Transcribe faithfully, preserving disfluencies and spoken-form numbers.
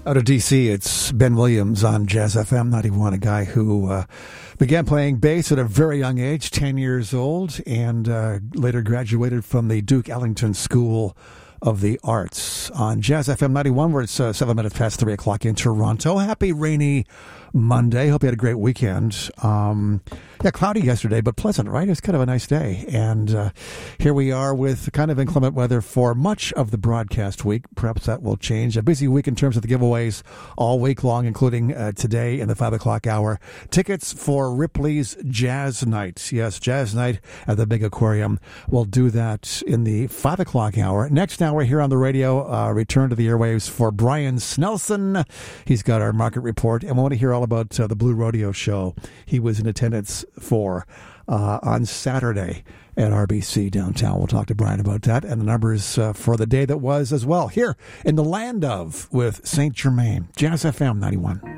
Out of D C, it's Ben Williams on Jazz F M ninety-one, a guy who uh, began playing bass at a very young age, ten years old, and uh, later graduated from the Duke Ellington School of the Arts. On Jazz F M ninety-one, where it's uh, seven minutes past three o'clock in Toronto. Happy rainy Monday. Hope you had a great weekend. Um, yeah, cloudy yesterday, but pleasant, right? It's kind of a nice day. And uh, here we are with kind of inclement weather for much of the broadcast week. Perhaps that will change. A busy week in terms of the giveaways all week long, including uh, today in the five o'clock hour. Tickets for Ripley's Jazz Night. Yes, Jazz Night at the Big Aquarium. We'll do that in the five o'clock hour. Next hour here on the radio, uh, return to the airwaves for Brian Snelson. He's got our market report, and we want to hear all about uh, the Blue Rodeo show he was in attendance for uh, on Saturday at R B C downtown. We'll talk to Brian about that and the numbers uh, for the day that was as well, here in the land of with Saint Germain. Jazz F M ninety-one.